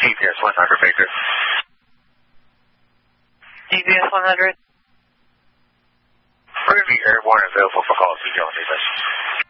GPS 100 Baker. GPS 100. Ruby Airborne available for calls to John Davis.